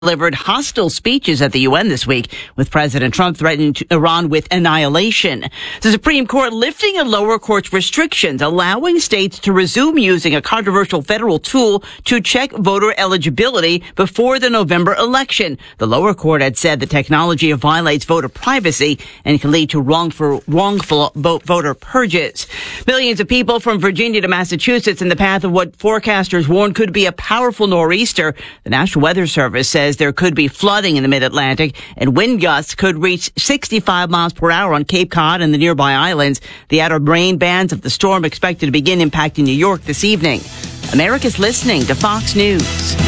delivered hostile speeches at the UN this week, with President Trump threatening Iran with annihilation. The Supreme Court lifting a lower court's restrictions, allowing states to resume using a controversial federal tool to check voter eligibility before the November election. The lower court had said the technology violates voter privacy and can lead to wrongful voter purges. Millions of people from Virginia to Massachusetts in the path of what forecasters warned could be a powerful nor'easter. The National Weather Service says there could be flooding in the mid-Atlantic and wind gusts could reach 65 miles per hour on Cape Cod and the nearby islands. The outer rain bands of the storm expected to begin impacting New York this evening. America's listening to Fox News.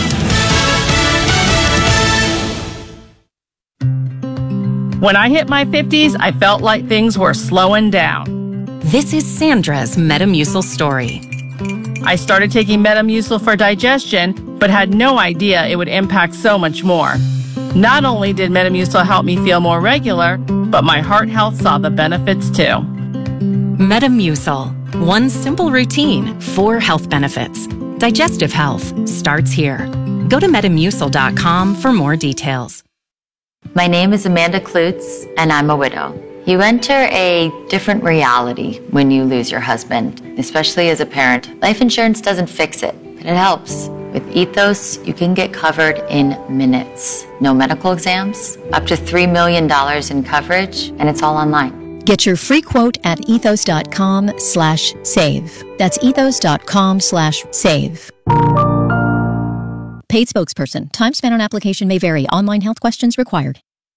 When I hit my 50s, I felt like things were slowing down. This is Sandra's Metamucil story. I started taking Metamucil for digestion, but had no idea it would impact so much more. Not only did Metamucil help me feel more regular, but my heart health saw the benefits too. Metamucil. One simple routine, 4 health benefits. Digestive health starts here. Go to Metamucil.com for more details. My name is Amanda Klutz, and I'm a widow. You enter a different reality when you lose your husband, especially as a parent. Life insurance doesn't fix it, but it helps. With Ethos, you can get covered in minutes. No medical exams, up to $3 million in coverage, and it's all online. Get your free quote at ethos.com/save. That's ethos.com/save. Paid spokesperson. Time spent on application may vary. Online health questions required.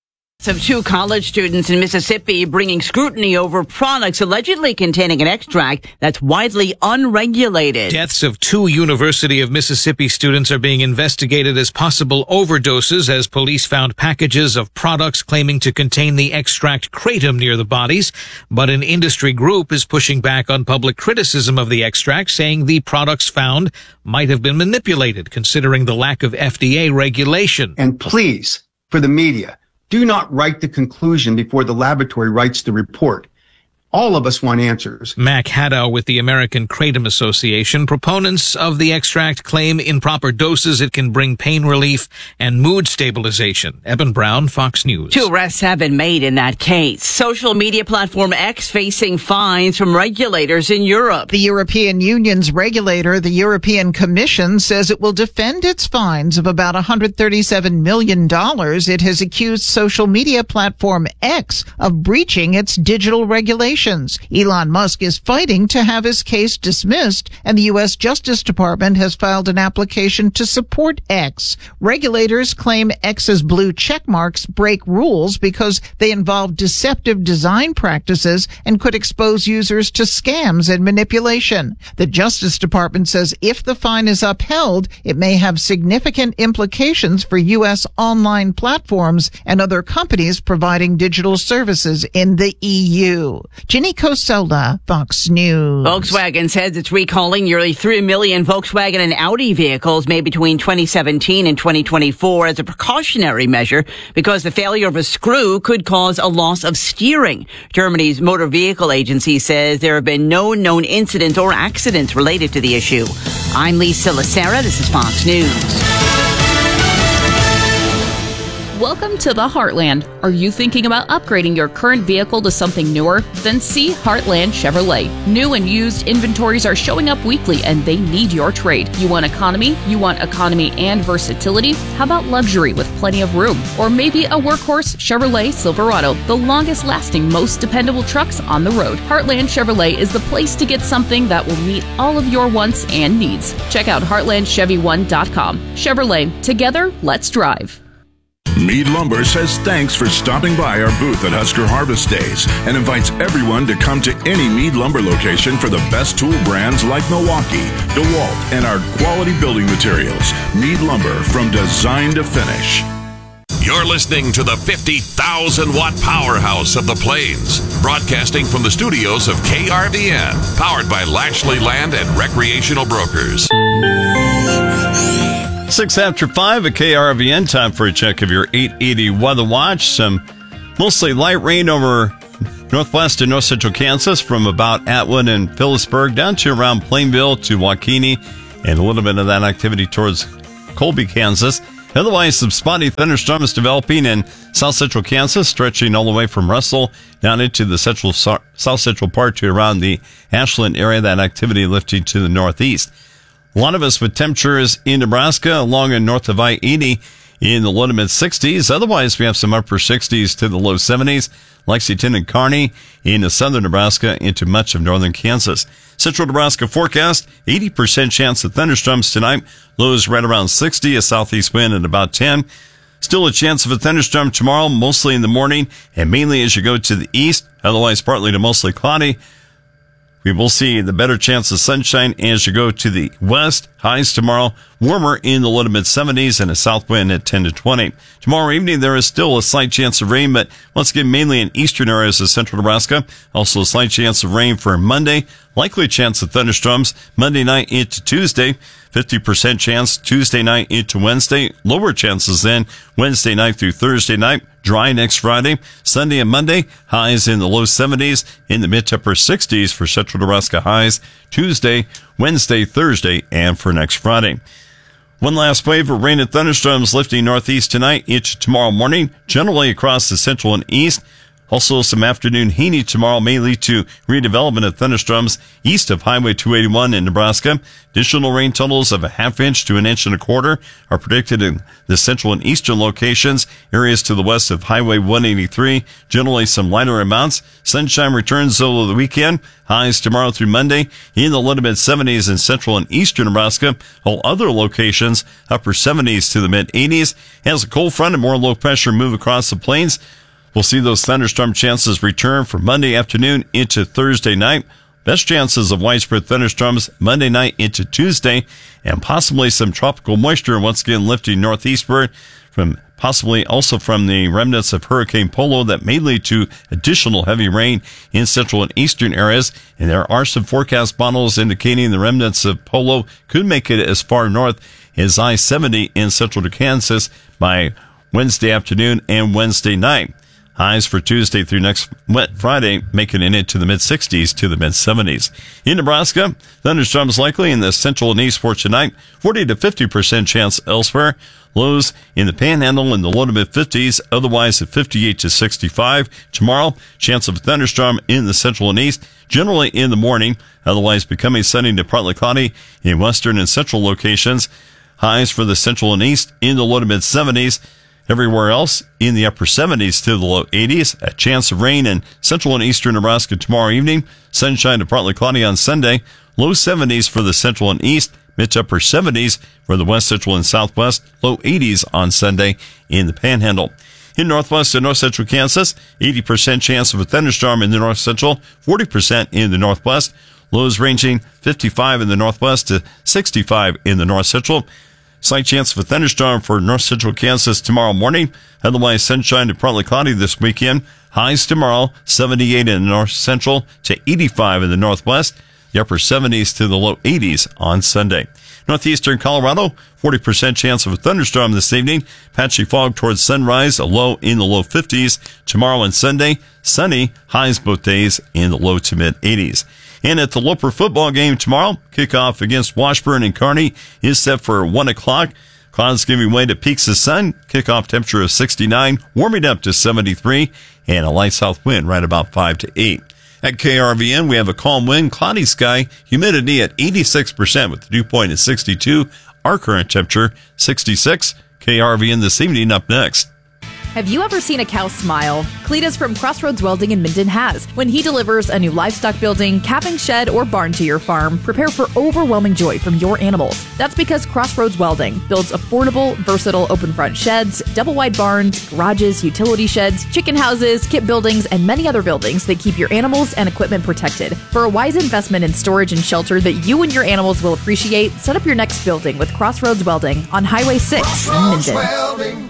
Of 2 college students in Mississippi bringing scrutiny over products allegedly containing an extract that's widely unregulated. Deaths of 2 University of Mississippi students are being investigated as possible overdoses as police found packages of products claiming to contain the extract kratom near the bodies. But an industry group is pushing back on public criticism of the extract, saying the products found might have been manipulated, considering the lack of FDA regulation. And please, for the media, do not write the conclusion before the laboratory writes the report. All of us want answers. Mac Haddow with the American Kratom Association. Proponents of the extract claim in proper doses it can bring pain relief and mood stabilization. Eben Brown, Fox News. 2 arrests have been made in that case. Social media platform X facing fines from regulators in Europe. The European Union's regulator, the European Commission, says it will defend its fines of about $137 million. It has accused social media platform X of breaching its digital regulations. Elon Musk is fighting to have his case dismissed, and the U.S. Justice Department has filed an application to support X. Regulators claim X's blue check marks break rules because they involve deceptive design practices and could expose users to scams and manipulation. The Justice Department says if the fine is upheld, it may have significant implications for U.S. online platforms and other companies providing digital services in the EU. Ginny Coselda, Fox News. Volkswagen says it's recalling nearly 3 million Volkswagen and Audi vehicles made between 2017 and 2024 as a precautionary measure because the failure of a screw could cause a loss of steering. Germany's Motor Vehicle Agency says there have been no known incidents or accidents related to the issue. I'm Lisa Lacera. This is Fox News. Welcome to the Heartland. Are you thinking about upgrading your current vehicle to something newer? Then see Heartland Chevrolet. New and used inventories are showing up weekly and they need your trade. You want economy? You want economy and versatility? How about luxury with plenty of room? Or maybe a workhorse Chevrolet Silverado, the longest lasting, most dependable trucks on the road. Heartland Chevrolet is the place to get something that will meet all of your wants and needs. Check out heartlandchevy1.com. Chevrolet, together, let's drive. Mead Lumber says thanks for stopping by our booth at Husker Harvest Days and invites everyone to come to any Mead Lumber location for the best tool brands like Milwaukee, DeWalt, and our quality building materials. Mead Lumber, from design to finish. You're listening to the 50,000-watt powerhouse of the Plains, broadcasting from the studios of KRVN, powered by Lashley Land and Recreational Brokers. 6 after 5 at KRVN. Time for a check of your 880 weather watch. Some mostly light rain over northwest and north central Kansas from about Atwood and Phillipsburg down to around Plainville to Waukene, and a little bit of that activity towards Colby, Kansas. Otherwise, some spotty thunderstorms developing in south central Kansas, stretching all the way from Russell down into the south central part to around the Ashland area. That activity lifting to the northeast. A lot of us with temperatures in Nebraska along and north of I-80 in the low to mid 60s. Otherwise, we have some upper 60s to the low 70s. Lexington and Kearney into southern Nebraska into much of northern Kansas. Central Nebraska forecast, 80% chance of thunderstorms tonight. Lows right around 60, a southeast wind at about 10. Still a chance of a thunderstorm tomorrow, mostly in the morning and mainly as you go to the east. Otherwise, partly to mostly cloudy. We will see the better chance of sunshine as you go to the west. Highs tomorrow, warmer in the low to mid 70s and a south wind at 10 to 20. Tomorrow evening, there is still a slight chance of rain, but once again, mainly in eastern areas of central Nebraska. Also a slight chance of rain for Monday. Likely chance of thunderstorms Monday night into Tuesday. 50% chance Tuesday night into Wednesday. Lower chances then Wednesday night through Thursday night. Dry next Friday. Sunday and Monday, highs in the low 70s, in the mid to upper 60s for central Nebraska highs. Tuesday, Wednesday, Thursday, and for next Friday. One last wave of rain and thunderstorms lifting northeast tonight into tomorrow morning, generally across the central and east. Also, some afternoon heating tomorrow may lead to redevelopment of thunderstorms east of Highway 281 in Nebraska. Additional rain totals of a ½ inch to 1.25 inches are predicted in the central and eastern locations. Areas to the west of Highway 183, generally some lighter amounts. Sunshine returns over the weekend. Highs tomorrow through Monday in the low to mid 70s in central and eastern Nebraska. All other locations, upper 70s to the mid 80s. As a cold front and more low pressure move across the plains, we'll see those thunderstorm chances return for Monday afternoon into Thursday night. Best chances of widespread thunderstorms Monday night into Tuesday, and possibly some tropical moisture once again lifting northeastward from possibly also from the remnants of Hurricane Polo that may lead to additional heavy rain in central and eastern areas. And there are some forecast models indicating the remnants of Polo could make it as far north as I-70 in central Kansas by Wednesday afternoon and Wednesday night. Highs for Tuesday through next Friday, making it into the mid-60s to the mid-70s. In Nebraska, thunderstorms likely in the central and east for tonight. 40 to 50% chance elsewhere. Lows in the Panhandle in the low to mid-50s, otherwise at 58 to 65. Tomorrow, chance of a thunderstorm in the central and east, generally in the morning, otherwise becoming sunny to partly cloudy in western and central locations. Highs for the central and east in the low to mid-70s. Everywhere else in the upper 70s to the low 80s. A chance of rain in central and eastern Nebraska tomorrow evening. Sunshine to partly cloudy on Sunday. Low 70s for the central and east. Mid to upper 70s for the west central and southwest. Low 80s on Sunday in the Panhandle. In northwest and north central Kansas, 80% chance of a thunderstorm in the north central, 40% in the northwest. Lows ranging 55 in the northwest to 65 in the north central. Slight chance of a thunderstorm for north central Kansas tomorrow morning. Otherwise, sunshine to partly cloudy this weekend. Highs tomorrow, 78 in the north central to 85 in the northwest. The upper 70s to the low 80s on Sunday. Northeastern Colorado, 40% chance of a thunderstorm this evening. Patchy fog towards sunrise, a low in the low 50s. Tomorrow and Sunday, sunny, highs both days in the low to mid 80s. And at the Loper football game tomorrow, kickoff against Washburn and Kearney is set for 1 o'clock. Clouds giving way to peaks of sun. Kickoff temperature of 69, warming up to 73, and a light south wind right about 5 to 8. At KRVN, we have a calm wind, cloudy sky, humidity at 86% with the dew point at 62. Our current temperature, 66. KRVN this evening up next. Have you ever seen a cow smile? Cletus from Crossroads Welding in Minden has. When he delivers a new livestock building, calving shed, or barn to your farm, prepare for overwhelming joy from your animals. That's because Crossroads Welding builds affordable, versatile open front sheds, double wide barns, garages, utility sheds, chicken houses, kit buildings, and many other buildings that keep your animals and equipment protected. For a wise investment in storage and shelter that you and your animals will appreciate, set up your next building with Crossroads Welding on Highway 6 in Minden.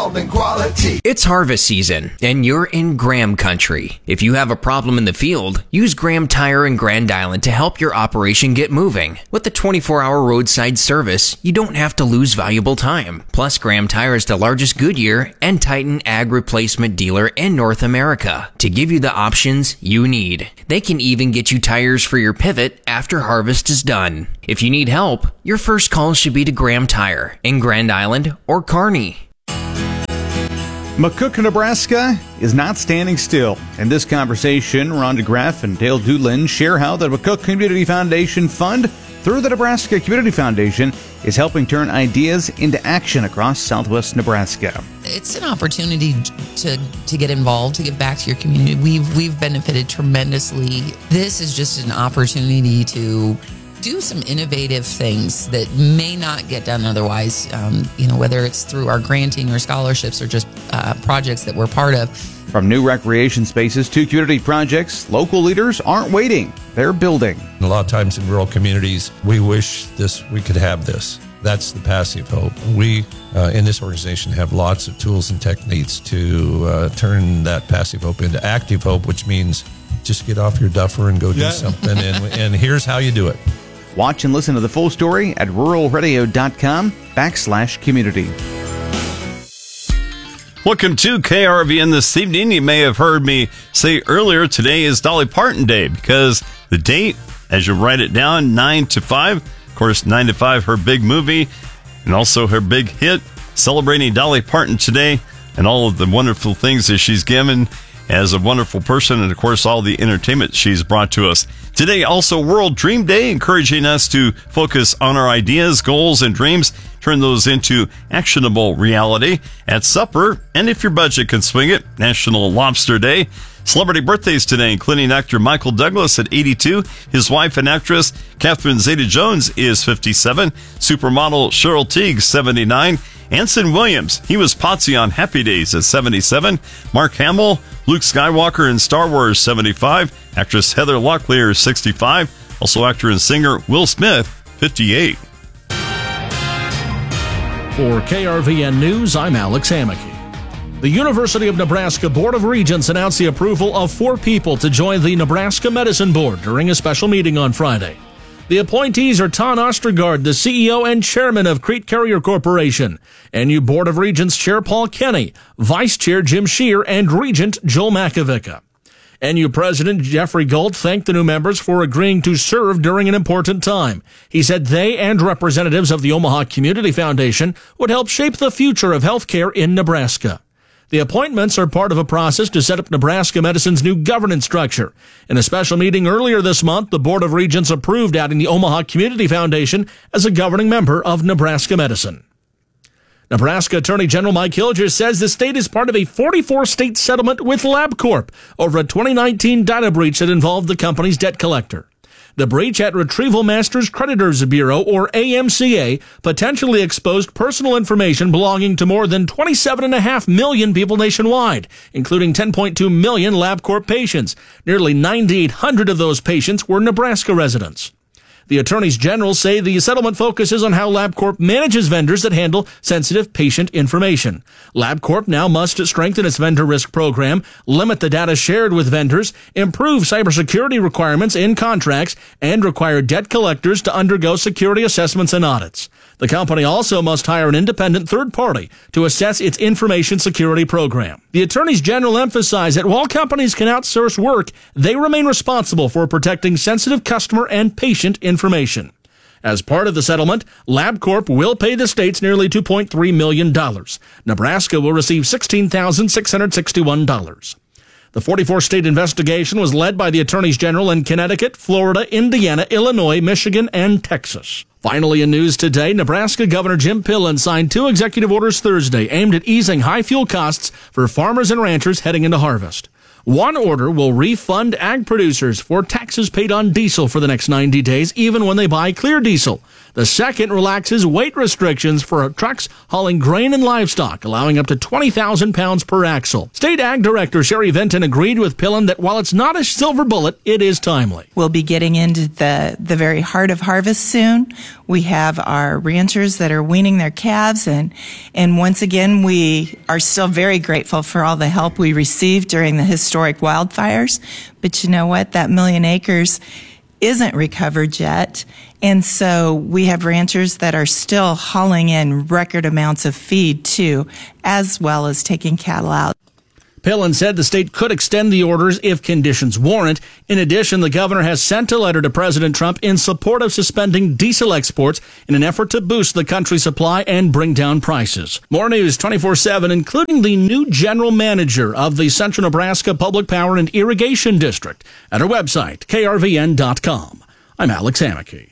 Home quality. It's harvest season, and you're in Graham country. If you have a problem in the field, use Graham Tire in Grand Island to help your operation get moving. With the 24-hour roadside service, you don't have to lose valuable time. Plus, Graham Tire is the largest Goodyear and Titan ag replacement dealer in North America to give you the options you need. They can even get you tires for your pivot after harvest is done. If you need help, your first call should be to Graham Tire in Grand Island or Kearney. McCook, Nebraska is not standing still. In this conversation, Ron DeGraff and Dale Doolin share how the McCook Community Foundation Fund, through the Nebraska Community Foundation, is helping turn ideas into action across southwest Nebraska. It's an opportunity to get involved, to give back to your community. We've benefited tremendously. This is just an opportunity to do some innovative things that may not get done otherwise, whether it's through our granting or scholarships or just projects that we're part of. From new recreation spaces to community projects, local leaders aren't waiting. They're building. A lot of times in rural communities, we wish we could have this. That's the passive hope. We, in this organization, have lots of tools and techniques to turn that passive hope into active hope, which means just get off your duffer and go do something. And here's how you do it. Watch and listen to the full story at ruralradio.com/community. Welcome to KRVN this evening. You may have heard me say earlier, today is Dolly Parton Day, because the date, as you write it down, 9 to 5. Of course, 9 to 5, her big movie, and also her big hit, celebrating Dolly Parton today and all of the wonderful things that she's given as a wonderful person, and of course all the entertainment she's brought to us. Today also World Dream Day, encouraging us to focus on our ideas, goals, and dreams, turn those into actionable reality at supper, and if your budget can swing it, National Lobster Day. Celebrity birthdays today, including actor Michael Douglas at 82, his wife and actress Catherine Zeta-Jones is 57, supermodel Cheryl Teague 79, Anson Williams, he was Potsy on Happy Days at 77, Mark Hamill, Luke Skywalker in Star Wars 75, actress Heather Locklear 65, also actor and singer Will Smith 58. For KRVN News, I'm Alex Hammacky. The University of Nebraska Board of Regents announced the approval of 4 people to join the Nebraska Medicine Board during a special meeting on Friday. The appointees are Ton Ostergaard, the CEO and chairman of Crete Carrier Corporation, NU Board of Regents Chair Paul Kenny, Vice Chair Jim Scheer, and Regent Joel Makovica. NU President Jeffrey Gold thanked the new members for agreeing to serve during an important time. He said they and representatives of the Omaha Community Foundation would help shape the future of healthcare in Nebraska. The appointments are part of a process to set up Nebraska Medicine's new governance structure. In a special meeting earlier this month, the Board of Regents approved adding the Omaha Community Foundation as a governing member of Nebraska Medicine. Nebraska Attorney General Mike Hilger says the state is part of a 44-state settlement with LabCorp over a 2019 data breach that involved the company's debt collector. The breach at Retrieval Masters Creditors Bureau, or AMCA, potentially exposed personal information belonging to more than 27.5 million people nationwide, including 10.2 million LabCorp patients. Nearly 9,800 of those patients were Nebraska residents. The attorneys general say the settlement focuses on how LabCorp manages vendors that handle sensitive patient information. LabCorp now must strengthen its vendor risk program, limit the data shared with vendors, improve cybersecurity requirements in contracts, and require debt collectors to undergo security assessments and audits. The company also must hire an independent third party to assess its information security program. The attorneys general emphasized that while companies can outsource work, they remain responsible for protecting sensitive customer and patient information. As part of the settlement, LabCorp will pay the states nearly $2.3 million. Nebraska will receive $16,661. The 44-state investigation was led by the attorneys general in Connecticut, Florida, Indiana, Illinois, Michigan, and Texas. Finally, in news today, Nebraska Governor Jim Pillen signed 2 executive orders Thursday aimed at easing high fuel costs for farmers and ranchers heading into harvest. One order will refund ag producers for taxes paid on diesel for the next 90 days, even when they buy clear diesel. The second relaxes weight restrictions for trucks hauling grain and livestock, allowing up to 20,000 pounds per axle. State Ag Director Sherry Vinton agreed with Pillen that while it's not a silver bullet, it is timely. We'll be getting into the very heart of harvest soon. We have our ranchers that are weaning their calves, and once again, we are still very grateful for all the help we received during the historic wildfires. But you know what? That 1 million acres isn't recovered yet. And so we have ranchers that are still hauling in record amounts of feed too, as well as taking cattle out. Pillen said the state could extend the orders if conditions warrant. In addition, the governor has sent a letter to President Trump in support of suspending diesel exports in an effort to boost the country's supply and bring down prices. More news 24/7, including the new general manager of the Central Nebraska Public Power and Irrigation District at our website, krvn.com. I'm Alex Hammack.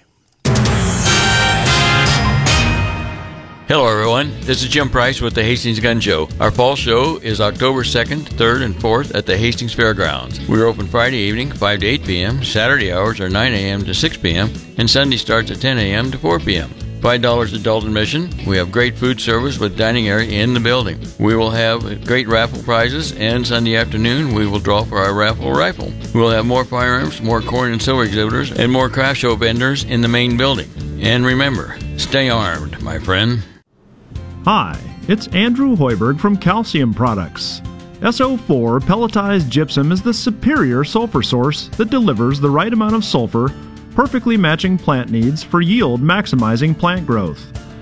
Hello everyone, this is Jim Price with the Hastings Gun Show. Our fall show is October 2nd, 3rd, and 4th at the Hastings Fairgrounds. We're open Friday evening 5 to 8 p.m., Saturday hours are 9 a.m. to 6 p.m., and Sunday starts at 10 a.m. to 4 p.m. $5 adult admission. We have great food service with dining area in the building. We will have great raffle prizes, and Sunday afternoon we will draw for our raffle rifle. We'll have more firearms, more corn and silver exhibitors, and more craft show vendors in the main building. And remember, stay armed, my friend. Hi, it's Andrew Hoiberg from Calcium Products. SO4 pelletized gypsum is the superior sulfur source that delivers the right amount of sulfur, perfectly matching plant needs for yield maximizing plant growth.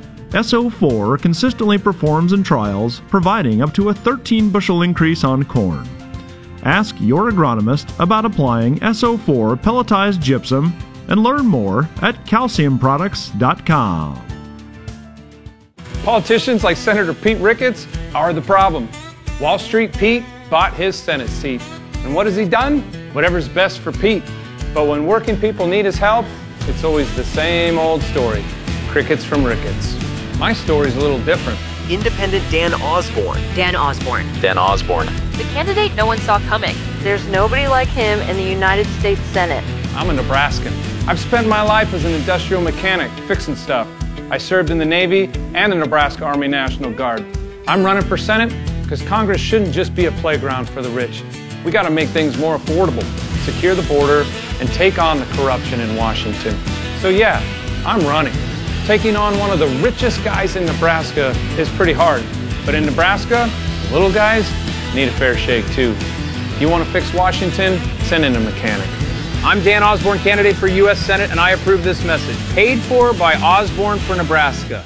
SO4 consistently performs in trials, providing up to a 13 bushel increase on corn. Ask your agronomist about applying SO4 pelletized gypsum and learn more at calciumproducts.com. Politicians like Senator Pete Ricketts are the problem. Wall Street Pete bought his Senate seat. And what has he done? Whatever's best for Pete. But when working people need his help, it's always the same old story. Crickets from Ricketts. My story's a little different. Independent Dan Osborne. Dan Osborne. Dan Osborne. The candidate no one saw coming. There's nobody like him in the United States Senate. I'm a Nebraskan. I've spent my life as an industrial mechanic, fixing stuff. I served in the Navy and the Nebraska Army National Guard. I'm running for Senate because Congress shouldn't just be a playground for the rich. We got to make things more affordable, secure the border, and take on the corruption in Washington. So yeah, I'm running. Taking on one of the richest guys in Nebraska is pretty hard. But in Nebraska, the little guys need a fair shake too. If you want to fix Washington, send in a mechanic. I'm Dan Osborne, candidate for U.S. Senate, and I approve this message. Paid for by Osborne for Nebraska.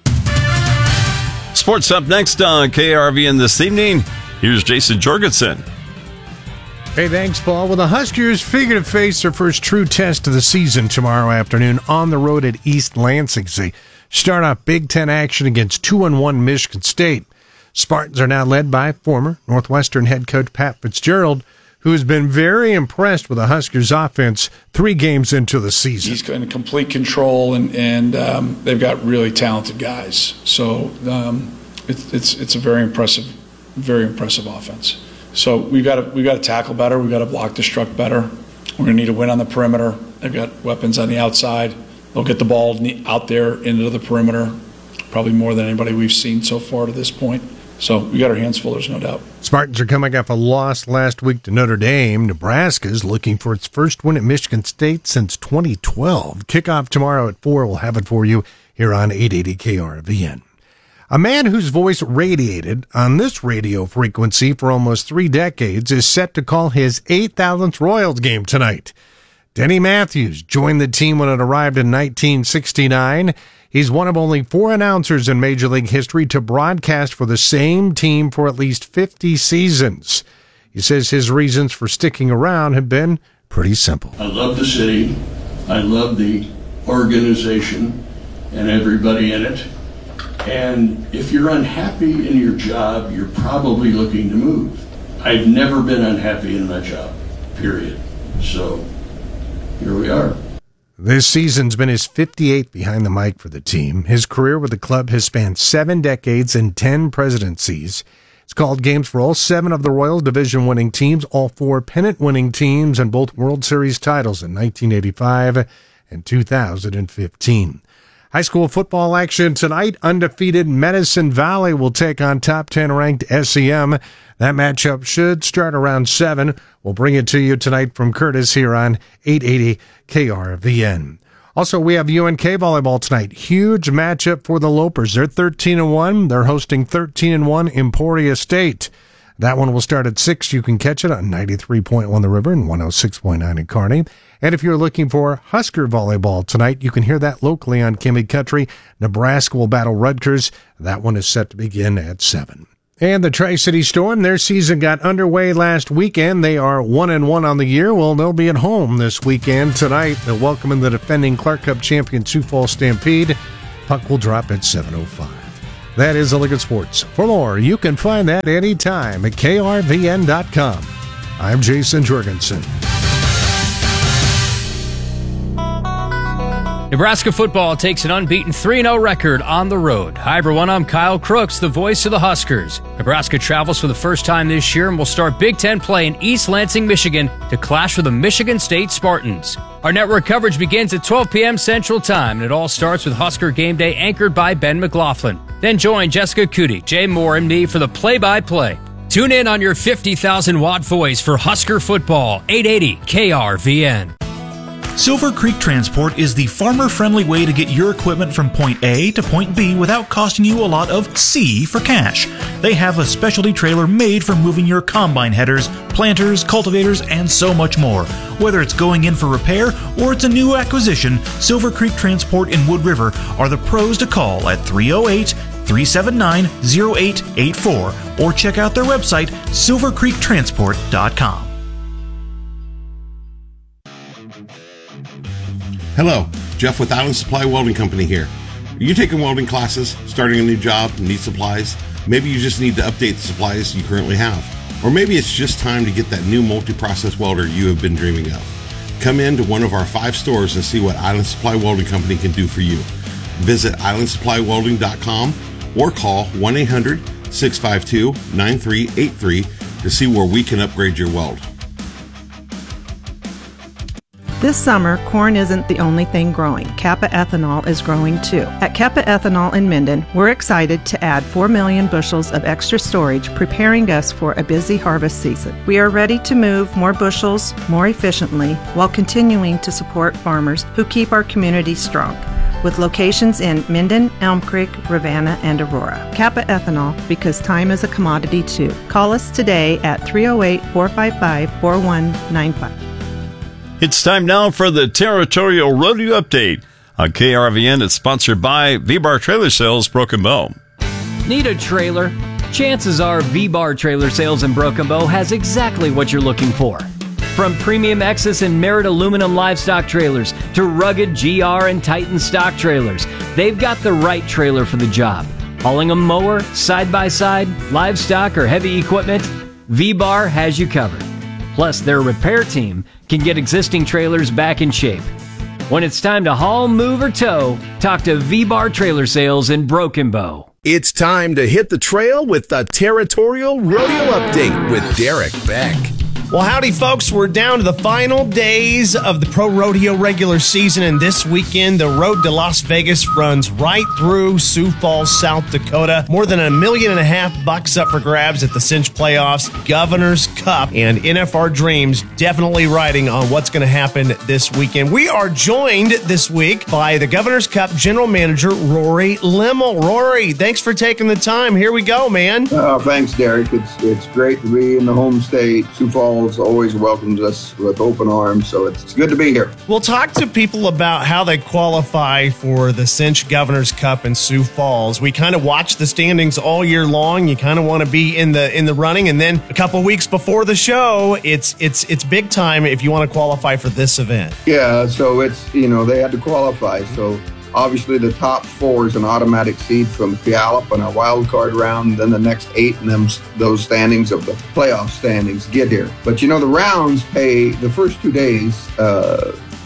Sports up next on KRVN this evening. Here's Jason Jorgensen. Hey, thanks, Paul. Well, the Huskers figure to face their first true test of the season tomorrow afternoon on the road at East Lansing. They start off Big Ten action against 2-1 Michigan State. Spartans are now led by former Northwestern head coach Pat Fitzgerald, who has been very impressed with the Huskers' offense 3 games into the season. He's in complete control, and they've got really talented guys. So it's a very impressive offense. So we've got to tackle better. We've got to block the struck better. We're going to need a win on the perimeter. They've got weapons on the outside. They'll get the ball out there into the perimeter, probably more than anybody we've seen so far to this point. So we got our hands full, there's no doubt. Spartans are coming off a loss last week to Notre Dame. Nebraska's looking for its first win at Michigan State since 2012. Kickoff tomorrow at 4. We'll have it for you here on 880 KRVN. A man whose voice radiated on this radio frequency for almost 3 decades is set to call his 8,000th Royals game tonight. Denny Matthews joined the team when it arrived in 1969. He's one of only 4 announcers in Major League history to broadcast for the same team for at least 50 seasons. He says his reasons for sticking around have been pretty simple. I love the city. I love the organization and everybody in it. And if you're unhappy in your job, you're probably looking to move. I've never been unhappy in my job, period. So here we are. This season's been his 58th behind the mic for the team. His career with the club has spanned 7 decades and 10 presidencies. He's called games for all 7 of the Royals division-winning teams, all 4 pennant-winning teams, and both World Series titles in 1985 and 2015. High school football action tonight. Undefeated Medicine Valley will take on top 10 ranked SEM. That matchup should start around 7. We'll bring it to you tonight from Curtis here on 880 KRVN. Also, we have UNK volleyball tonight. Huge matchup for the Lopers. They're 13-1. They're hosting 13-1 Emporia State. That one will start at 6. You can catch it on 93.1 The River and 106.9 in Kearney. And if you're looking for Husker volleyball tonight, you can hear that locally on Kimmy Country. Nebraska will battle Rutgers. That one is set to begin at 7. And the Tri-City Storm, their season got underway last weekend. They are 1-1 on the year. Well, they'll be at home this weekend. Tonight, they'll welcome in the defending Clark Cup champion Sioux Falls Stampede. Puck will drop at 7:05. That is Illigan Sports. For more, you can find that anytime at krvn.com. I'm Jason Jorgensen. Nebraska football takes an unbeaten 3-0 record on the road. Hi, everyone. I'm Kyle Crooks, the voice of the Huskers. Nebraska travels for the first time this year and will start Big Ten play in East Lansing, Michigan to clash with the Michigan State Spartans. Our network coverage begins at 12 p.m. Central Time, and it all starts with Husker Game Day anchored by Ben McLaughlin. Then join Jessica Cootie, Jay Moore, and me for the play-by-play. Tune in on your 50,000-watt voice for Husker football, 880 KRVN. Silver Creek Transport is the farmer-friendly way to get your equipment from point A to point B without costing you a lot of C for cash. They have a specialty trailer made for moving your combine headers, planters, cultivators, and so much more. Whether it's going in for repair or it's a new acquisition, Silver Creek Transport in Wood River are the pros to call at 308-379-0884 or check out their website, silvercreektransport.com. Hello, Jeff with Island Supply Welding Company here. Are you taking welding classes, starting a new job, need supplies? Maybe you just need to update the supplies you currently have. Or maybe it's just time to get that new multi-process welder you have been dreaming of. Come in to one of our 5 stores and see what Island Supply Welding Company can do for you. Visit islandsupplywelding.com or call 1-800-652-9383 to see where we can upgrade your weld. This summer, corn isn't the only thing growing. Kappa Ethanol is growing too. At Kappa Ethanol in Minden, we're excited to add 4 million bushels of extra storage, preparing us for a busy harvest season. We are ready to move more bushels more efficiently while continuing to support farmers who keep our community strong. With locations in Minden, Elm Creek, Ravenna, and Aurora. Kappa Ethanol, because time is a commodity too. Call us today at 308-455-4195. It's time now for the Territorial Rodeo Update. On KRVN, it's sponsored by V-Bar Trailer Sales, Broken Bow. Need a trailer? Chances are V-Bar Trailer Sales in Broken Bow has exactly what you're looking for. From premium Exus and Merit aluminum livestock trailers to rugged GR and Titan stock trailers, they've got the right trailer for the job. Hauling a mower, side-by-side, livestock, or heavy equipment, V-Bar has you covered. Plus, their repair team can get existing trailers back in shape. When it's time to haul, move, or tow, talk to V-Bar Trailer Sales in Broken Bow. It's time to hit the trail with the Territorial Rodeo Update with Derek Beck. Well, howdy, folks. We're down to the final days of the Pro Rodeo regular season, and this weekend, the road to Las Vegas runs right through Sioux Falls, South Dakota. More than $1.5 million up for grabs at the Cinch Playoffs, Governor's Cup, and NFR Dreams definitely riding on what's going to happen this weekend. We are joined this week by the Governor's Cup General Manager, Rory Limmel. Rory, thanks for taking the time. Here we go, man. Thanks, Derek. It's great to be in the home state. Sioux Falls always welcomes us with open arms, so it's good to be here. We'll talk to people about how they qualify for the Cinch Governor's Cup in Sioux Falls. We kind of watch the standings all year long. You kind of want to be in the running, and then a couple weeks before the show, it's big time if you want to qualify for this event. Yeah, so it's they had to qualify. So obviously the top 4 is an automatic seed from Puyallup on our wild card round. Then the next 8 in those standings of the playoff standings get here. But the rounds pay the first 2 days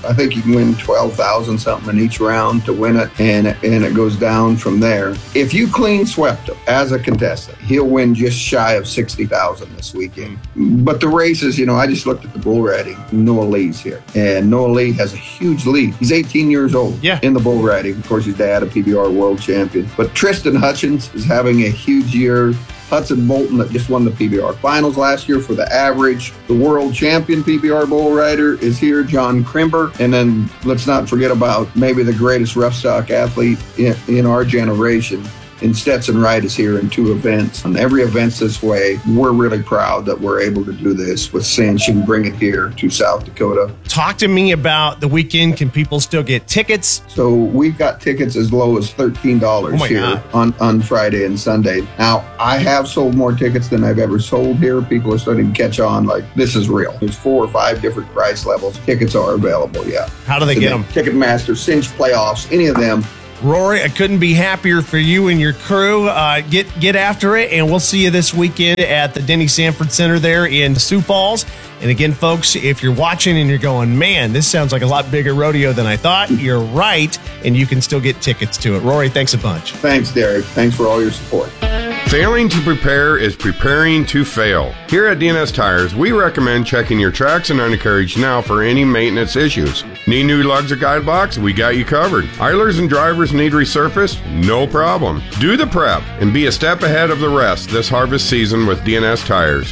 I think you can win 12,000 something in each round to win it, and it goes down from there. If you clean swept him as a contestant, he'll win just shy of 60,000 this weekend. But the races, I just looked at the bull riding. Noah Lee's here, and Noah Lee has a huge lead. He's 18 years old in the bull riding. Of course, his dad, a PBR world champion. But Tristan Hutchins is having a huge year. Hudson Bolton, that just won the PBR finals last year for the average. The world champion PBR bull rider is here, John Crimber. And then let's not forget about maybe the greatest rough stock athlete in our generation. And Stetson Wright is here in 2 events. And every event's this way. We're really proud that we're able to do this with Cinch and bring it here to South Dakota. Talk to me about the weekend. Can people still get tickets? So we've got tickets as low as $13 here on Friday and Sunday. Now, I have sold more tickets than I've ever sold here. People are starting to catch on like, this is real. There's 4 or 5 different price levels. Tickets are available, How do they get them? Ticketmaster, Cinch Playoffs, any of them. Rory, I couldn't be happier for you and your crew. Get after it, and we'll see you this weekend at the Denny Sanford Center there in Sioux Falls. And again, folks, if you're watching and you're going, man, this sounds like a lot bigger rodeo than I thought, you're right, and you can still get tickets to it. Rory, thanks a bunch. Thanks, Derek. Thanks for all your support. Failing to prepare is preparing to fail. Here at DNS Tires, we recommend checking your tracks and undercarriage now for any maintenance issues. Need new lugs or guide blocks? We got you covered. Idlers and drivers need resurfaced? No problem. Do the prep and be a step ahead of the rest this harvest season with DNS Tires.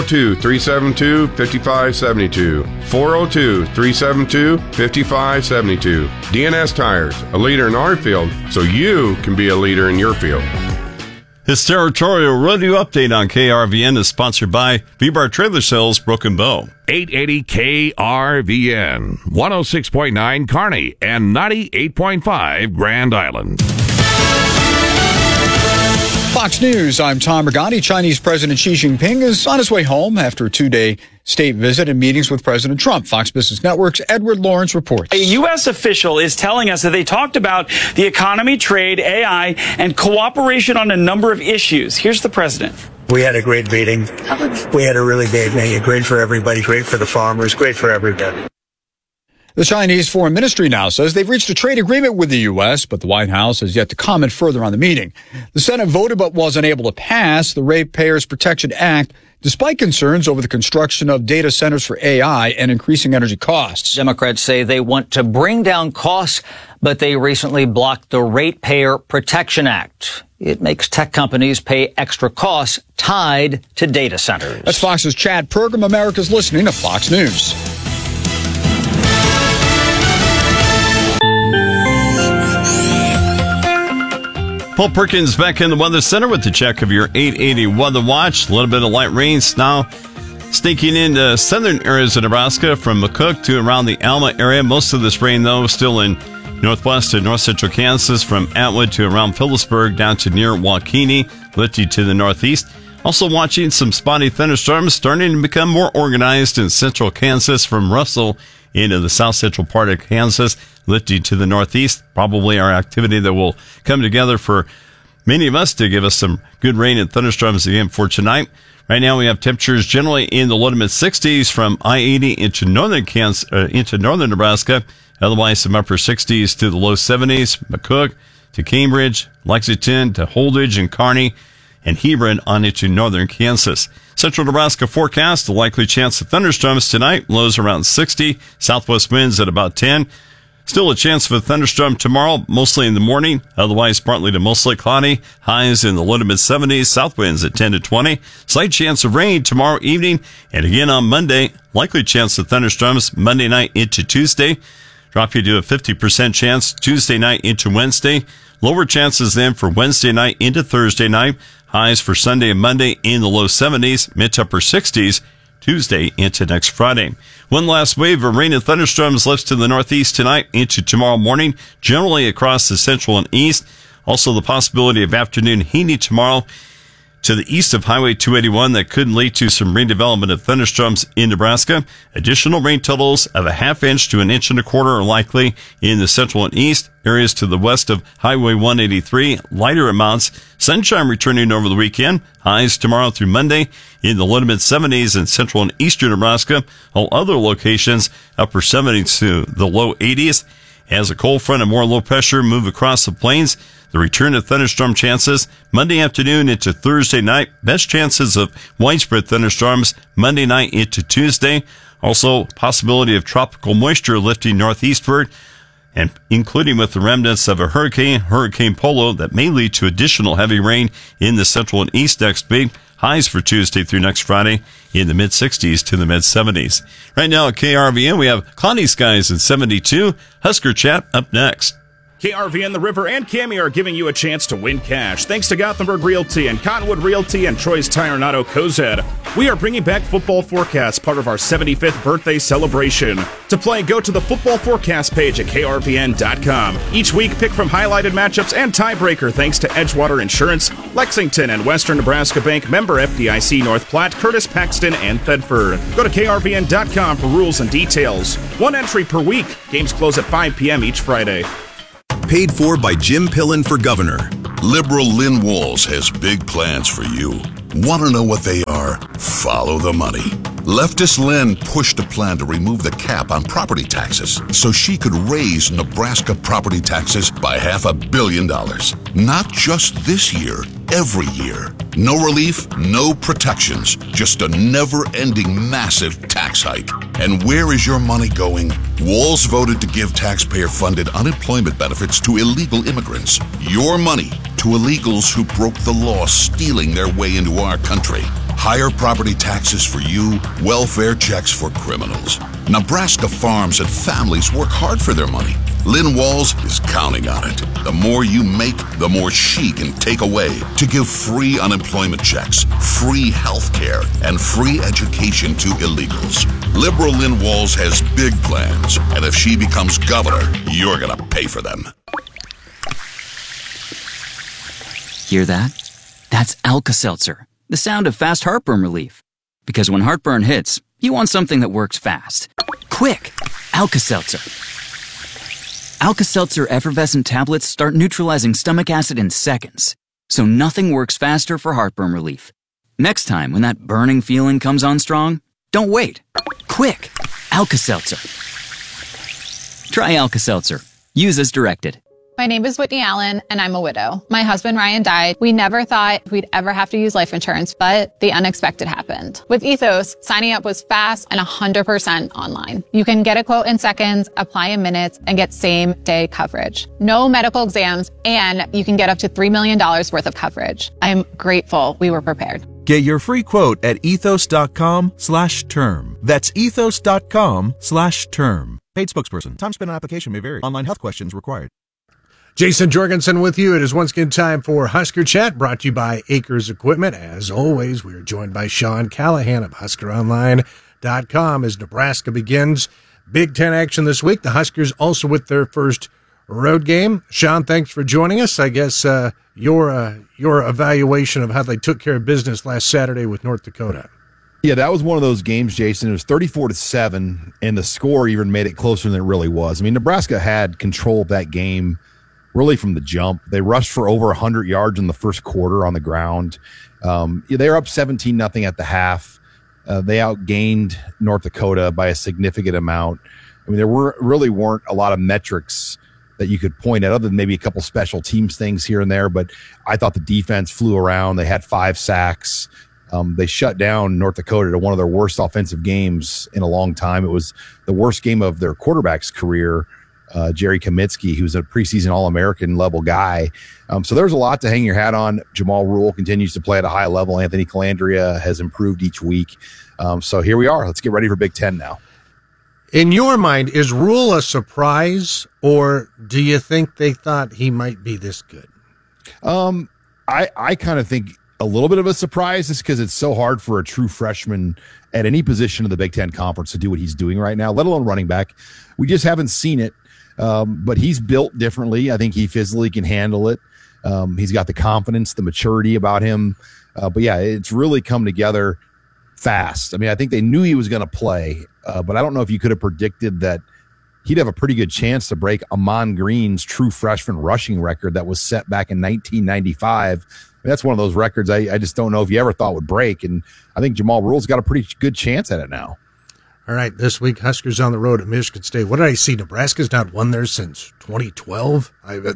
402-372-5572. 402-372-5572. DNS Tires, a leader in our field, so you can be a leader in your field. His territorial rodeo update on KRVN is sponsored by V-Bar Trailer Sales Broken Bow. 880 KRVN, 106.9 Kearney, and 98.5 Grand Island. Fox News, I'm Tom Regani. Chinese President Xi Jinping is on his way home after a 2-day state visit and meetings with President Trump. Fox Business Network's Edward Lawrence reports. A U.S. official is telling us that they talked about the economy, trade, AI, and cooperation on a number of issues. Here's the president. We had a great meeting. We had a really great meeting. Great for everybody, great for the farmers, great for everybody. The Chinese Foreign Ministry now says they've reached a trade agreement with the U.S., but the White House has yet to comment further on the meeting. The Senate voted but wasn't able to pass the Ratepayers Protection Act, despite concerns over the construction of data centers for AI and increasing energy costs. Democrats say they want to bring down costs, but they recently blocked the Ratepayer Protection Act. It makes tech companies pay extra costs tied to data centers. That's Fox's Chad Pergram. America's listening to Fox News. Paul Perkins back in the Weather Center with the check of your 880 Weather Watch. A little bit of light rain now sneaking into southern areas of Nebraska from McCook to around the Alma area. Most of this rain, though, still in northwest and north central Kansas from Atwood to around Phillipsburg down to near Waukene, lifting to the northeast. Also watching some spotty thunderstorms starting to become more organized in central Kansas from Russell into the south central part of Kansas, lifting to the northeast. Probably our activity that will come together for many of us to give us some good rain and thunderstorms again for tonight. Right now we have temperatures generally in the low to mid 60s from I-80 into northern Kansas, into northern Nebraska. Otherwise some upper 60s to the low 70s. McCook to Cambridge, Lexington to Holdridge and Kearney, and Hebron on into northern Kansas. Central Nebraska forecast, a likely chance of thunderstorms tonight. Lows around 60. Southwest winds at about 10. Still a chance of a thunderstorm tomorrow, mostly in the morning. Otherwise, partly to mostly cloudy. Highs in the low to mid 70s. South winds at 10 to 20. Slight chance of rain tomorrow evening. And again on Monday, likely chance of thunderstorms Monday night into Tuesday. Drop you to a 50% chance Tuesday night into Wednesday. Lower chances then for Wednesday night into Thursday night. Highs for Sunday and Monday in the low 70s, mid to upper 60s, Tuesday into next Friday. One last wave of rain and thunderstorms lifts to the northeast tonight into tomorrow morning, generally across the central and east. Also the possibility of afternoon heating tomorrow. to the east of Highway 281 that could lead to some redevelopment of thunderstorms in Nebraska. Additional rain totals of a ½ inch to 1.25 inches are likely in the central and east. Areas to the west of Highway 183, lighter amounts. Sunshine returning over the weekend. Highs tomorrow through Monday in the low to mid 70s in central and eastern Nebraska. All other locations upper 70s to the low 80s. As a cold front and more low pressure move across the plains, the return of thunderstorm chances Monday afternoon into Thursday night. Best chances of widespread thunderstorms Monday night into Tuesday. Also, possibility of tropical moisture lifting northeastward, and including with the remnants of a Hurricane Polo, that may lead to additional heavy rain in the central and east next week. Highs for Tuesday through next Friday in the mid-60s to the mid-70s. Right now at KRVN, we have cloudy skies at 72. Husker Chat up next. KRVN, The River, and Cami are giving you a chance to win cash thanks to Gothenburg Realty and Cottonwood Realty and Troy's Tire and Auto Cozad. We are bringing back Football Forecast, part of our 75th birthday celebration. To play, go to the Football Forecast page at krvn.com. Each week, pick from highlighted matchups and tiebreaker thanks to Edgewater Insurance, Lexington and Western Nebraska Bank, member FDIC, North Platte, Curtis, Paxton, and Thedford. Go to krvn.com for rules and details. One entry per week. Games close at 5 p.m. each Friday. Paid for by Jim Pillen for governor. Liberal Lynn Walls has big plans for you. Want to know what they are? Follow the money. Leftist Lynn pushed a plan to remove the cap on property taxes so she could raise Nebraska property taxes by $500 million. Not just this year, every year. No relief, no protections, just a never-ending massive tax hike. And where is your money going? Walls voted to give taxpayer-funded unemployment benefits to illegal immigrants. Your money to illegals who broke the law, stealing their way into our country. Higher property taxes for you, welfare checks for criminals. Nebraska farms and families work hard for their money. Lynn Walls is counting on it. The more you make, the more she can take away to give free unemployment checks, free health care, and free education to illegals. Liberal Lynn Walls has big plans, and if she becomes governor, you're going to pay for them. Hear that? That's Alka-Seltzer, the sound of fast heartburn relief. Because when heartburn hits, you want something that works fast. Quick! Alka-Seltzer. Alka-Seltzer effervescent tablets start neutralizing stomach acid in seconds, so nothing works faster for heartburn relief. Next time when that burning feeling comes on strong, don't wait. Quick! Alka-Seltzer. Try Alka-Seltzer. Use as directed. My name is Whitney Allen, and I'm a widow. My husband, Ryan, died. We never thought we'd ever have to use life insurance, but the unexpected happened. With Ethos, signing up was fast and 100% online. You can get a quote in seconds, apply in minutes, and get same-day coverage. No medical exams, and you can get up to $3 million worth of coverage. I'm grateful we were prepared. Get your free quote at ethos.com/term. That's ethos.com/term. Paid spokesperson. Time spent on application may vary. Online health questions required. Jason Jorgensen with you. It is once again time for Husker Chat, brought to you by Acres Equipment. As always, we are joined by Sean Callahan of HuskerOnline.com as Nebraska begins Big Ten action this week. The Huskers also with their first road game. Sean, thanks for joining us. I guess your evaluation of how they took care of business last Saturday with North Dakota. Yeah, that was one of those games, Jason. It was 34-7, and the score even made it closer than it really was. I mean, Nebraska had control of that game really from the jump. They rushed for over 100 yards in the first quarter on the ground. They were up 17-0 at the half. They outgained North Dakota by a significant amount. I mean, there weren't a lot of metrics that you could point at other than maybe a couple special teams things here and there, but I thought the defense flew around. They had 5 sacks. They shut down North Dakota to one of their worst offensive games in a long time. It was the worst game of their quarterback's career, Jerry Kamitsky, who's a preseason All-American level guy. So there's a lot to hang your hat on. Jamal Rule continues to play at a high level. Anthony Calandria has improved each week. So here we are. Let's get ready for Big Ten now. In your mind, is Rule a surprise, or do you think they thought he might be this good? I kind of think a little bit of a surprise is because it's so hard for a true freshman at any position of the Big Ten Conference to do what he's doing right now, let alone running back. We just haven't seen it. But he's built differently. I think he physically can handle it. He's got the confidence, the maturity about him. But yeah, it's really come together fast. I mean, I think they knew he was going to play, but I don't know if you could have predicted that he'd have a pretty good chance to break Ahman Green's true freshman rushing record that was set back in 1995. I mean, that's one of those records I just don't know if you ever thought would break. And I think Jamal Rule's got a pretty good chance at it now. All right, this week, Huskers on the road at Michigan State. What did I see? Nebraska's not won there since 2012.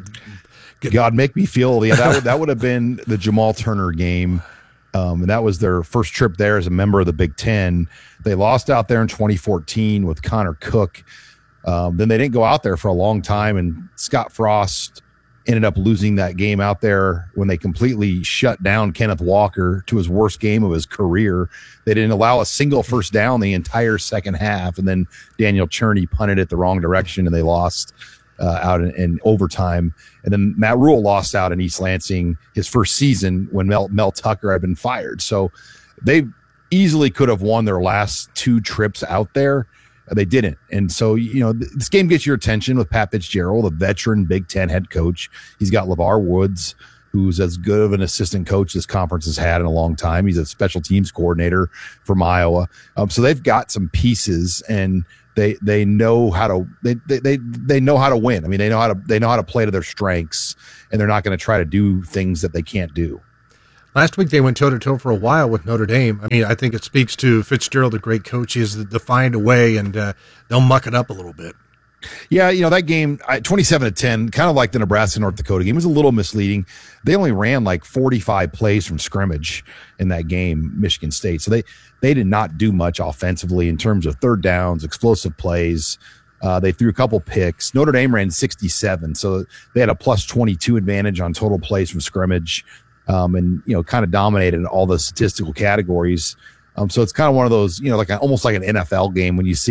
God, make me feel. Yeah, that would have been the Jamal Turner game. And that was their first trip there as a member of the Big Ten. They lost out there in 2014 with Connor Cook. Then they didn't go out there for a long time, and Scott Frost ended up losing that game out there when they completely shut down Kenneth Walker to his worst game of his career. They didn't allow a single first down the entire second half, and then Daniel Cherney punted it the wrong direction, and they lost out in overtime. And then Matt Rule lost out in East Lansing his first season when Mel Tucker had been fired. So they easily could have won their last two trips out there. They didn't. And so, this game gets your attention with Pat Fitzgerald, a veteran Big Ten head coach. He's got LeVar Woods, who's as good of an assistant coach this conference has had in a long time. He's a special teams coordinator from Iowa. So they've got some pieces, and they know how to they know how to win. I mean, they know how to play to their strengths, and they're not going to try to do things that they can't do. Last week, they went toe-to-toe for a while with Notre Dame. I mean, I think it speaks to Fitzgerald, the great coach. He is to find a way, and they'll muck it up a little bit. Yeah, that game, 27-10, kind of like the Nebraska-North Dakota game, was a little misleading. They only ran like 45 plays from scrimmage in that game, Michigan State. So they did not do much offensively in terms of third downs, explosive plays. They threw a couple picks. Notre Dame ran 67, so they had a plus 22 advantage on total plays from scrimmage. And kind of dominated all the statistical categories. So it's kind of one of those, almost like an NFL game when you see,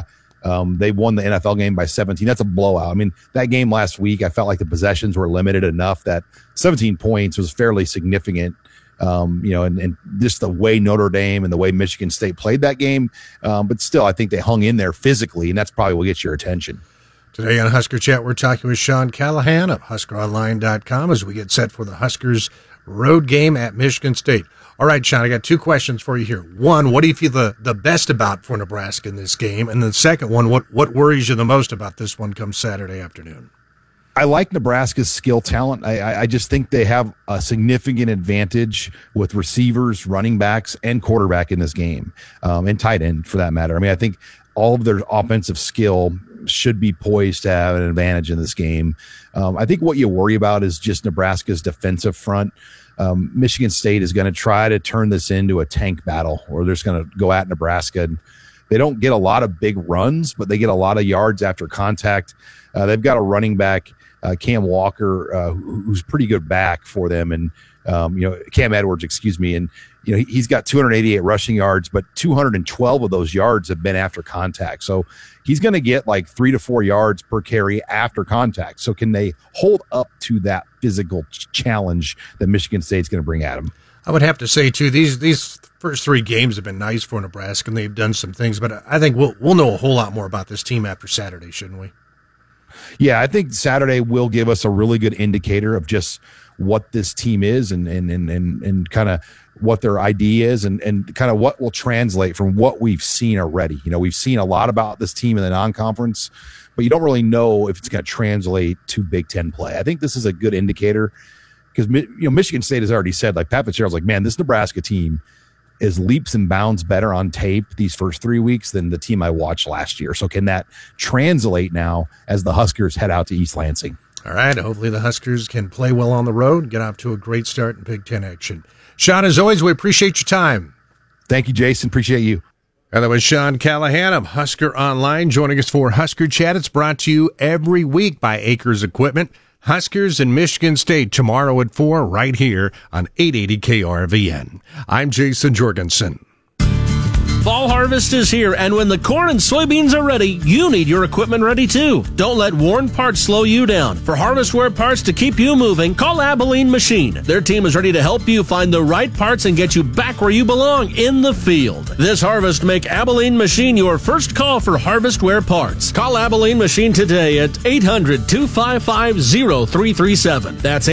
they won the NFL game by 17. That's a blowout. I mean, that game last week, I felt like the possessions were limited enough that 17 points was fairly significant. And just the way Notre Dame and the way Michigan State played that game. But still, I think they hung in there physically, and that's probably what gets your attention. Today on Husker Chat, we're talking with Sean Callahan of HuskerOnline.com as we get set for the Huskers road game at Michigan State. All right, Sean, I got two questions for you here. One, what do you feel the best about for Nebraska in this game? And the second one, what worries you the most about this one come Saturday afternoon? I like Nebraska's skill talent. I just think they have a significant advantage with receivers, running backs, and quarterback in this game, and tight end for that matter. I mean, I think all of their offensive skill should be poised to have an advantage in this game. I think what you worry about is just Nebraska's defensive front. Michigan State is going to try to turn this into a tank battle, or they're just going to go at Nebraska. They don't get a lot of big runs, but they get a lot of yards after contact. They've got a running back, Cam Walker, who's pretty good back for them, and Cam Edwards, and he's got 288 rushing yards, but 212 of those yards have been after contact. So he's going to get like 3 to 4 yards per carry after contact. So can they hold up to that physical challenge that Michigan State's going to bring at them? I would have to say, too, these first three games have been nice for Nebraska, and they've done some things. But I think we'll know a whole lot more about this team after Saturday, shouldn't we? Yeah, I think Saturday will give us a really good indicator of just what this team is and kind of what their idea is and kind of what will translate from what we've seen already. We've seen a lot about this team in the non-conference, but you don't really know if it's going to translate to Big Ten play. I think this is a good indicator because, Michigan State has already said, like Pat Fitzgerald's like, man, this Nebraska team is leaps and bounds better on tape these first 3 weeks than the team I watched last year. So can that translate now as the Huskers head out to East Lansing? All right. Hopefully the Huskers can play well on the road and get off to a great start in Big Ten action. Sean, as always, we appreciate your time. Thank you, Jason. Appreciate you. And that was Sean Callahan of Husker Online joining us for Husker Chat. It's brought to you every week by Acres Equipment. Huskers and Michigan State tomorrow at 4 right here on 880 KRVN. I'm Jason Jorgensen. Fall harvest is here, and when the corn and soybeans are ready, you need your equipment ready too. Don't let worn parts slow you down. For harvestware parts to keep you moving, call Abilene Machine. Their team is ready to help you find the right parts and get you back where you belong, in the field. This harvest, make Abilene Machine your first call for harvestware parts. Call Abilene Machine today at 800-255-0337. That's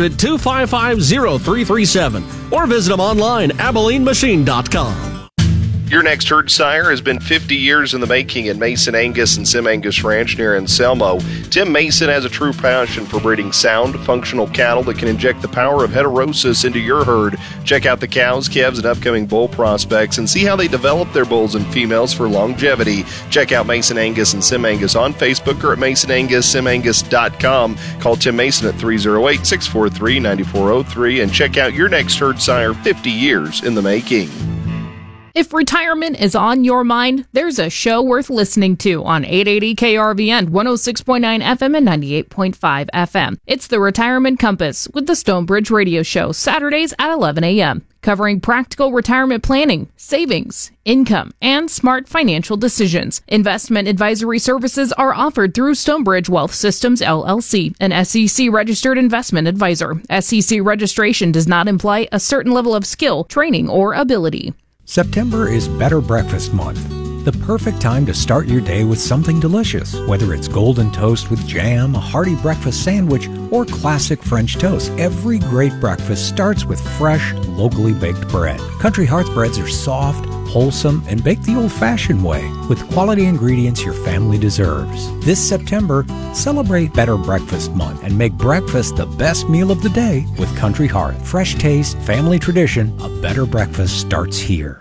800-255-0337. Or visit them online, AbileneMachine.com. Your next herd sire has been 50 years in the making at Mason Angus and Sim Angus Ranch near Anselmo. Tim Mason has a true passion for breeding sound, functional cattle that can inject the power of heterosis into your herd. Check out the cows, calves, and upcoming bull prospects and see how they develop their bulls and females for longevity. Check out Mason Angus and Sim Angus on Facebook or at MasonAngusSimAngus.com. Call Tim Mason at 308-643-9403 and check out your next herd sire, 50 years in the making. If retirement is on your mind, there's a show worth listening to on 880 KRVN, 106.9 FM and 98.5 FM. It's the Retirement Compass with the Stonebridge Radio Show, Saturdays at 11 a.m., covering practical retirement planning, savings, income, and smart financial decisions. Investment advisory services are offered through Stonebridge Wealth Systems, LLC, an SEC-registered investment advisor. SEC registration does not imply a certain level of skill, training, or ability. September is Better Breakfast Month. The perfect time to start your day with something delicious, whether it's golden toast with jam, a hearty breakfast sandwich, or classic French toast. Every great breakfast starts with fresh, locally baked bread. Country Hearts breads are soft, wholesome, and baked the old-fashioned way, with quality ingredients your family deserves. This September, celebrate Better Breakfast Month and make breakfast the best meal of the day with Country Heart. Fresh taste, family tradition, a better breakfast starts here.